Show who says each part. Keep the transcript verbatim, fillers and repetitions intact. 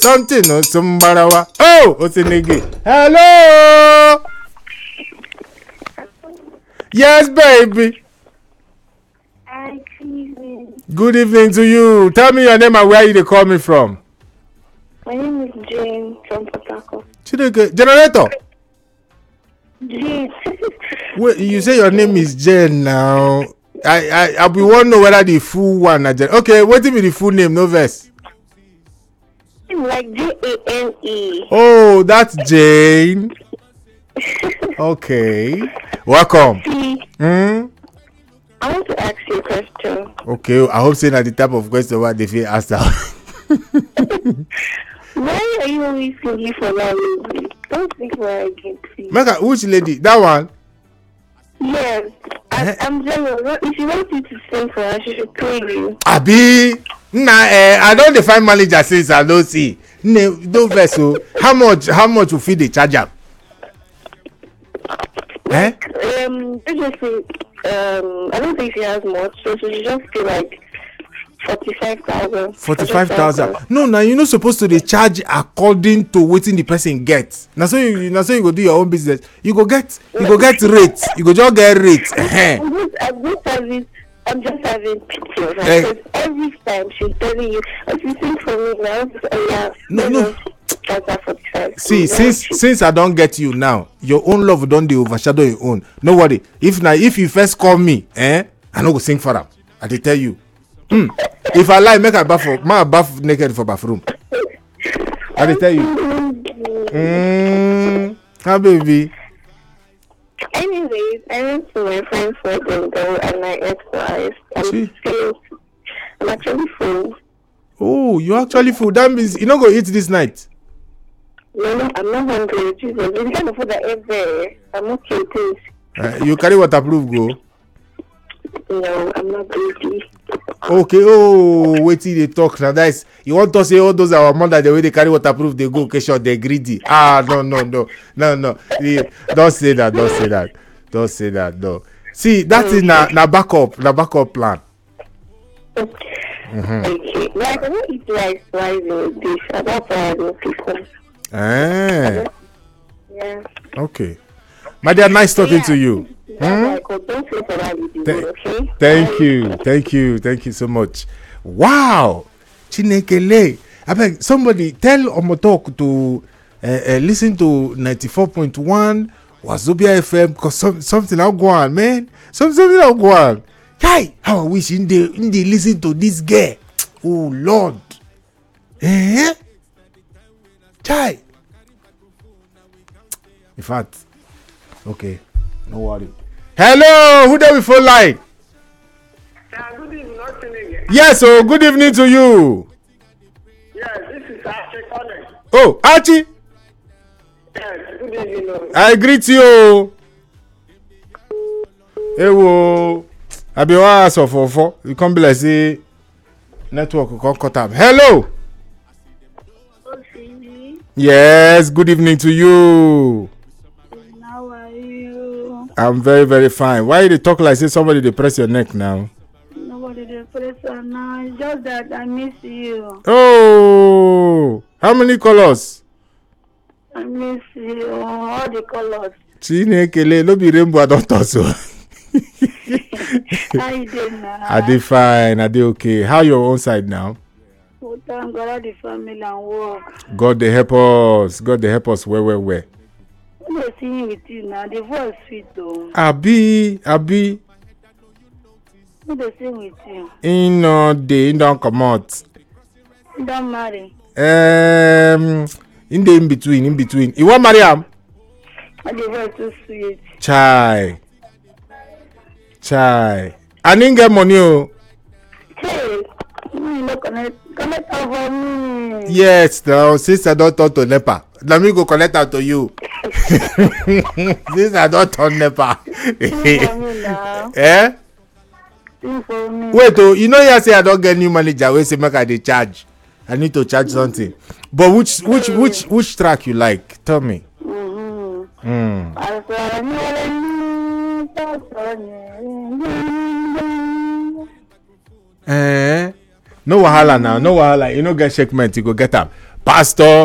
Speaker 1: Something no Sumbarawa. Oh, Osinigi. Hello. Yes, baby.
Speaker 2: Hi, good evening.
Speaker 1: Good evening to you. Tell me your name and where you call me from.
Speaker 2: My name is Jane from Port Harcourt.
Speaker 1: Chideke, generator.
Speaker 2: Jane.
Speaker 1: Wait, you say your name is Jane now. I I I be want to know whether the full one are Jane. Okay, what is the full name? No verse.
Speaker 2: Like J A N E.
Speaker 1: Oh, that's Jane. Okay. Welcome.
Speaker 2: See,
Speaker 1: Hmm.
Speaker 2: I want to ask you a question.
Speaker 1: Okay, I hope saying that the type of question what they feel asked out.
Speaker 2: Why are you always singing for that lady? Don't sing for her again, please.
Speaker 1: Mega, which lady? That one?
Speaker 2: Yes.
Speaker 1: Eh?
Speaker 2: I, I'm telling you, if you want you to sing for her, she should pay you.
Speaker 1: Abi, nah, eh, I don't define manager since I don't see. No, no vessel. How much? How much will feed the charger? Eh?
Speaker 2: Um, basically, um, I don't think she has much, so she should just pay like forty-five thousand.
Speaker 1: Forty-five thousand. No, now you're not supposed to dey charge according to wetin the person gets. Now so you, now so you go do your own business. You go get, you go get rates. You go just get rates.
Speaker 2: I'm just, I'm just having, I'm just having pity of her
Speaker 1: Eh.
Speaker 2: because every time she's telling you, "Oh, you sing for me now." Oh yeah.
Speaker 1: No, no.
Speaker 2: That's at forty-five.
Speaker 1: See,
Speaker 2: Yeah.
Speaker 1: since since I don't get you now, your own love don't dey overshadow your own. No worry. If now if you first call me, eh, I no go sing for am. I dey tell you. Hmm. If I lie, make I bath for, make I bath naked for bathroom. I dey tell you. Hmm. How baby?
Speaker 2: Anyways, I went to my friend's wedding though, and I ate twice. I'm
Speaker 1: See?
Speaker 2: still, I'm actually full.
Speaker 1: Oh, you actually full. That means you no go eat this night.
Speaker 2: No, no, I'm not hungry. Jesus, it's the kind of food I ate there. I'm okay, please.
Speaker 1: Uh, you carry waterproof go.
Speaker 2: No, I'm not greedy.
Speaker 1: Okay. Oh, wait till they talk now. That is, you want to say all those our mother the way they carry waterproof they go. Okay, sure they greedy. Ah, no, no, no, no, no. Yeah, don't say that. Don't say that. Don't say that. No. See, that is na na backup, na backup plan.
Speaker 2: Mm-hmm. Okay, but I cannot eat rice twice in a day. So that's why I don't pick one.
Speaker 1: Eh.
Speaker 2: Yeah.
Speaker 1: Okay. My dear, nice talking
Speaker 2: Yeah.
Speaker 1: to you.
Speaker 2: Yeah, like, oh, don't say for that lady,
Speaker 1: Th-
Speaker 2: okay?
Speaker 1: Thank you, thank you, thank you so much. Wow, Chinekele. I beg somebody tell Omotalk to uh, uh, listen to ninety-four point one Wazobia F M because some, something I'll go on, man. Some, something I'll go on. Hi, how I wish in the in the listen to this girl. Oh Lord, eh? Chai. In fact, okay, no worry. Hello, who there we phone line?
Speaker 3: Yeah, good evening, not again.
Speaker 1: Yes, oh, good evening to you.
Speaker 3: Yes, this is Archie calling.
Speaker 1: Oh, Archie,
Speaker 3: Yes, good evening. No.
Speaker 1: I greet you. Hey, whoa. I be one ask for four. You come be like say network come cut up. Hello. Yes, good evening to you.
Speaker 2: How are you?
Speaker 1: I'm very, very fine. Why you talk like say somebody they press your neck now?
Speaker 2: Nobody dey press her now. It's just that I miss you.
Speaker 1: Oh, how many colors?
Speaker 2: I miss you. All the colors.
Speaker 1: Chinekele, no be rainbow I don't talk so.
Speaker 2: How you doing now?
Speaker 1: I dey fine, I dey okay. How your own side now?
Speaker 2: Oh, thank God, all the family and work.
Speaker 1: God dey help us. God dey help us well, well, well.
Speaker 2: When they sing with you now, the voice sweet though.
Speaker 1: Abi, Abi,
Speaker 2: When they sing with you,
Speaker 1: in no dey, in don comot.
Speaker 2: you don't marry.
Speaker 1: Um, in the in between, in between. You wan marry am?
Speaker 2: And the voice too sweet.
Speaker 1: Chai, chai. I didn't get money o.
Speaker 2: Hey, you no connect, connect am for me.
Speaker 1: Yes, now since I don turn to NEPA, let me go connect am to you. Since I don turn NEPA.
Speaker 2: Sing for me now.
Speaker 1: Eh?
Speaker 2: Sing for me.
Speaker 1: Wait, oh, you know, you say I don't get new manager. We say make I dey charge. I need to charge something. But which which which which track you like? Tell me.
Speaker 2: Mm-hmm.
Speaker 1: Mm. Eh? No wahala now. No wahala. You no get shakement. You go get am. Pastor